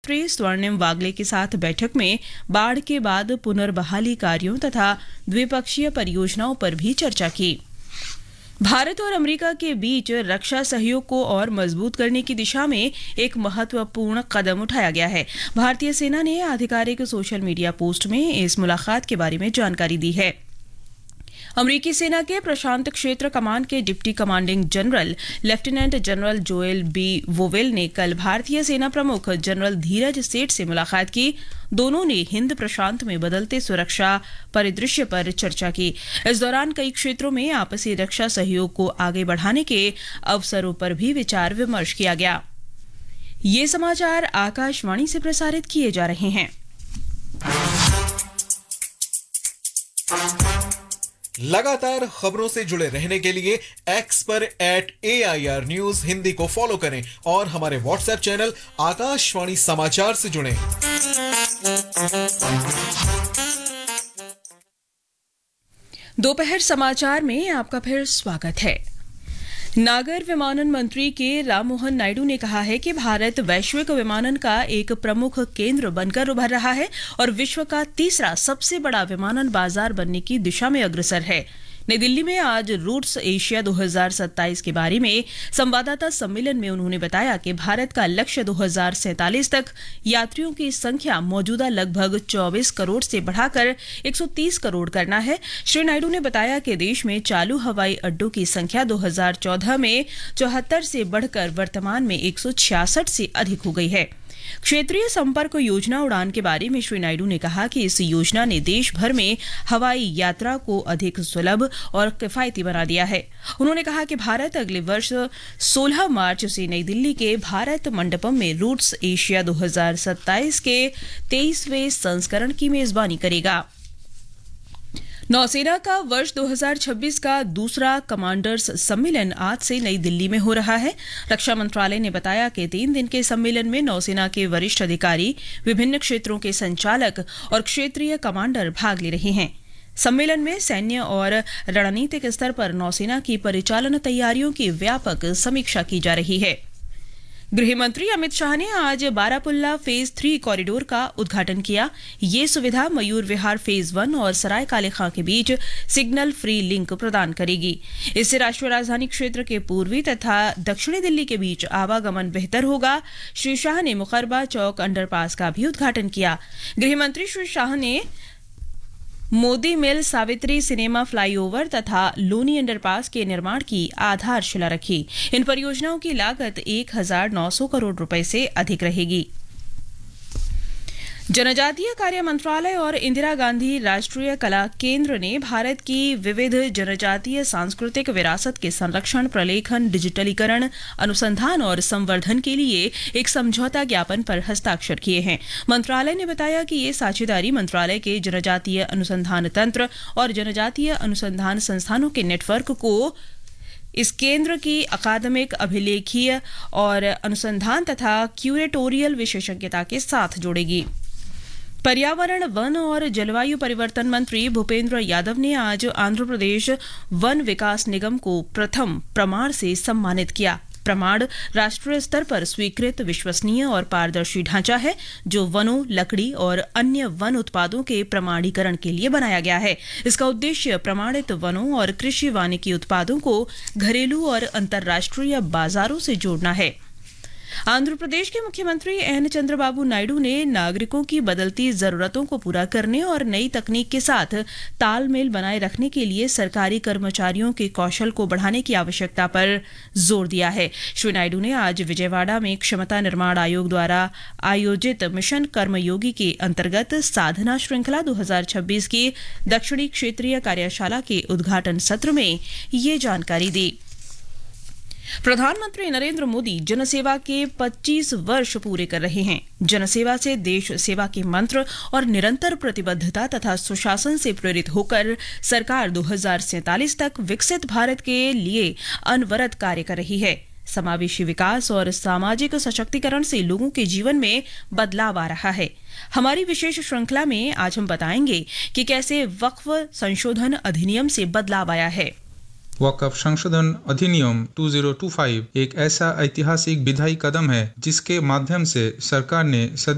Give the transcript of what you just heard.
मंत्री स्वर्णिम वागले के साथ बैठक में बाढ़ के बाद पुनर्बहाली कार्यों तथा द्विपक्षीय परियोजनाओं पर भी चर्चा की। भारत और अमेरिका के बीच रक्षा सहयोग को और मजबूत करने की दिशा में एक महत्वपूर्ण कदम उठाया गया है। भारतीय सेना ने आधिकारिक सोशल मीडिया पोस्ट में इस मुलाकात के बारे में जानकारी दी है। अमेरिकी सेना के प्रशांत क्षेत्र कमान के deputy commanding general lieutenant general Joel B vowel ने कल भारतीय सेना प्रमुख जनरल धीरज सेठ से मुलाकात की। दोनों ने हिंद प्रशांत में बदलते सुरक्षा परिदृश्य पर चर्चा की। इस दौरान कई क्षेत्रों में आपसी रक्षा सहयोग को आगे बढ़ाने के अवसरों पर भी विचार विमर्श किया गया। ये समाचार आकाशवाणी से प्रसारित किए जा रहे हैं। लगातार खबरों से जुड़े रहने के लिए एक्स पर @AIR News हिंदी को फॉलो करें और हमारे व्हाट्सएप चैनल आकाशवाणी समाचार से जुड़ें। दोपहर समाचार में आपका फिर स्वागत है। नागर विमानन मंत्री के राममोहन नायडू ने कहा है कि भारत वैश्विक विमानन का एक प्रमुख केंद्र बनकर उभर रहा है और विश्व का तीसरा सबसे बड़ा विमानन बाजार बनने की दिशा में अग्रसर है। नई दिल्ली में आज रूट्स एशिया 2027 के बारे में संवाददाता सम्मेलन में उन्होंने बताया कि भारत का लक्ष्य 2047 तक यात्रियों की संख्या मौजूदा लगभग 24 करोड़ से बढ़ाकर 130 करोड़ करना है। श्री नायडू ने बताया कि देश में चालू हवाई अड्डों की संख्या 2014 में 74 से बढ़कर वर्तमान में 166 से अधिक हो गई है। क्षेत्रीय संपर्क योजना उड़ान के बारे में श्री नायडू ने कहा कि इस योजना ने देश भर में हवाई यात्रा को अधिक सुलभ और किफायती बना दिया है। उन्होंने कहा कि भारत अगले वर्ष 16 मार्च से नई दिल्ली के भारत मंडपम में रूट्स एशिया 2027 के 23वें संस्करण की मेजबानी करेगा। नौसेना का वर्ष 2026 का दूसरा कमांडर्स सम्मेलन आज से नई दिल्ली में हो रहा है। रक्षा मंत्रालय ने बताया कि 3 दिन के सम्मेलन में नौसेना के वरिष्ठ अधिकारी, विभिन्न क्षेत्रों के संचालक और क्षेत्रीय कमांडर भाग ले रहे हैं। सम्मेलन में सैन्य और रणनीतिक स्तर पर नौसेना की परिचालन तैयारियों की व्यापक समीक्षा की जा रही है। गृह मंत्री अमित शाह ने आज बारामुल्ला फेज 3 कॉरिडोर का उद्घाटन किया। ये सुविधा मयूर विहार फेज 1 और सराय काले खां के बीच सिग्नल फ्री लिंक प्रदान करेगी। इससे राष्ट्रीय राजधानी क्षेत्र के पूर्वी तथा दक्षिणी दिल्ली के बीच आवागमन बेहतर होगा। श्री शाह ने मुकरबा चौक अंडरपास का भी उद्घाटन किया। गृह मंत्री श्री शाह ने मोदी मिल सावित्री सिनेमा फ्लाईओवर तथा लोनी अंडरपास के निर्माण की आधारशिला रखी। इन परियोजनाओं की लागत 1900 करोड़ रुपए से अधिक रहेगी। जनजातीय कार्य मंत्रालय और इंदिरा गांधी राष्ट्रीय कला केंद्र ने भारत की विविध जनजातीय सांस्कृतिक विरासत के संरक्षण, प्रलेखन, डिजिटलीकरण, अनुसंधान और संवर्धन के लिए एक समझौता ज्ञापन पर हस्ताक्षर किए हैं। मंत्रालय ने बताया कि ये साझेदारी मंत्रालय के जनजातीय अनुसंधान तंत्र और जनजातीय अनुसंधान संस्थानों के नेटवर्क को इस केंद्र की अकादमिक, अभिलेखीय और अनुसंधान तथा क्यूरेटोरियल विशेषज्ञता के साथ जोड़ेगी। पर्यावरण, वन और जलवायु परिवर्तन मंत्री भूपेंद्र यादव ने आज आंध्र प्रदेश वन विकास निगम को प्रथम प्रमाण से सम्मानित किया। प्रमाण राष्ट्रीय स्तर पर स्वीकृत, विश्वसनीय और पारदर्शी ढांचा है जो वनों, लकड़ी और अन्य वन उत्पादों के प्रमाणीकरण के लिए बनाया गया है। इसका उद्देश्य प्रमाणित वनों और कृषि वानिकी उत्पादों को घरेलू और अंतर्राष्ट्रीय बाजारों से जोड़ना है। आंध्र प्रदेश के मुख्यमंत्री एन चंद्रबाबू नायडू ने नागरिकों की बदलती जरूरतों को पूरा करने और नई तकनीक के साथ तालमेल बनाए रखने के लिए सरकारी कर्मचारियों के कौशल को बढ़ाने की आवश्यकता पर जोर दिया है। श्री नायडू ने आज विजयवाड़ा में क्षमता निर्माण आयोग द्वारा आयोजित मिशन कर्मयोगी के अंतर्गत साधना श्रृंखला 2026 की दक्षिणी क्षेत्रीय कार्यशाला के उद्घाटन सत्र में ये जानकारी दी। प्रधानमंत्री नरेंद्र मोदी जनसेवा के 25 वर्ष पूरे कर रहे हैं। जनसेवा से देश सेवा के मंत्र और निरंतर प्रतिबद्धता तथा सुशासन से प्रेरित होकर सरकार 2047 तक विकसित भारत के लिए अनवरत कार्य कर रही है। समावेशी विकास और सामाजिक सशक्तिकरण से लोगों के जीवन में बदलाव आ रहा है। हमारी विशेष श्रृंखला में आज हम बताएंगे कि कैसे वक्फ संशोधन अधिनियम से बदलाव आया है। वक्फ संशोधन अधिनियम 2025 एक ऐसा ऐतिहासिक विधायी कदम है जिसके माध्यम से सरकार ने